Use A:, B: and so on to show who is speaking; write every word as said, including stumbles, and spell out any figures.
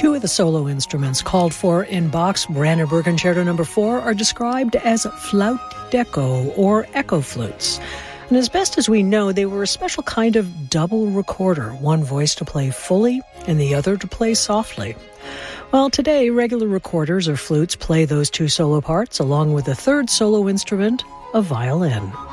A: Two of the solo instruments called for in Bach's Brandenburg Concerto number four are described as flaut d'echo or echo flutes. And as best as we know, they were a special kind of double recorder, one voice to play fully and the other to play softly. Well, today, regular recorders or flutes play those two solo parts along with the third solo instrument, a violin.